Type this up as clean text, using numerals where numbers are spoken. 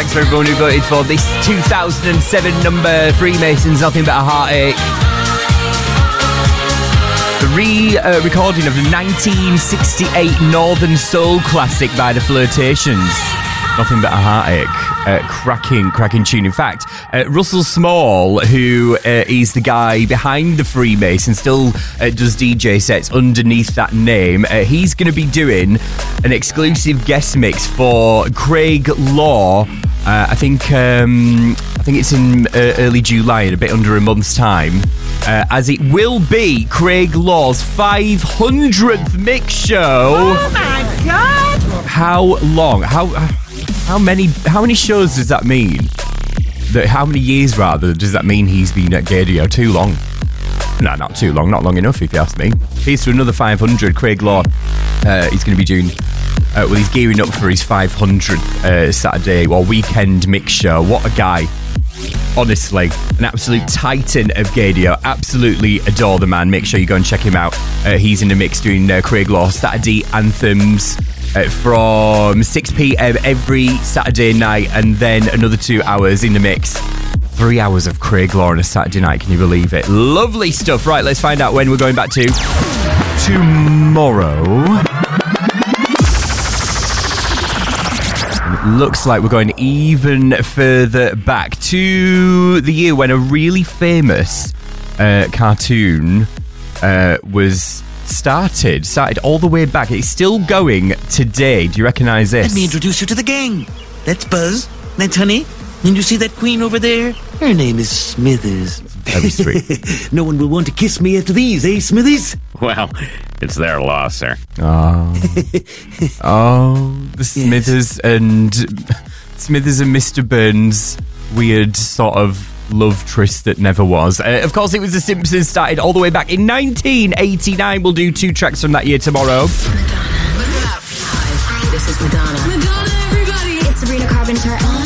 Thanks for everyone who voted for this 2007 number, Freemasons, Nothing But a Heartache. The re-recording of the 1968 Northern Soul classic by The Flirtations. Nothing But a Heartache. Cracking tune. In fact, Russell Small, who is the guy behind the Freemasons, still does DJ sets underneath that name. He's going to be doing an exclusive guest mix for Craig Law. I think it's in early July, in a bit under a month's time. As it will be Craig Law's 500th mix show. Oh my God! How long? How many shows does that mean? How many years, rather, does that mean he's been at Gaydio? Too long. No, not too long. Not long enough, if you ask me. Here's to another 500. Craig Law. He's going to be doing... he's gearing up for his 500th Saturday or weekend mix show. What a guy. Honestly, an absolute titan of Gaydio. Absolutely adore the man. Make sure you go and check him out. He's in the mix doing Craig Law Saturday anthems from 6 p.m. every Saturday night, and then another 2 hours in the mix. 3 hours of Craig Law on a Saturday night. Can you believe it? Lovely stuff. Right, let's find out when we're going back to tomorrow. It looks like we're going even further back to the year when a really famous cartoon was started all the way back. It's still going today. Do you recognise this? Let me introduce you to the gang. That's Buzz. That's Honey. And you see that queen over there? Her name is Smithers. Very sweet. No one will want to kiss me after these, eh, Smithers? Well, it's their loss, sir. Oh, the Smithers and Mr. Burns' weird sort of love tryst that never was. Of course, it was The Simpsons, started all the way back in 1989. We'll do 2 tracks from that year tomorrow. Madonna. Hi, this is Madonna. Madonna, everybody! It's Sabrina Carpenter.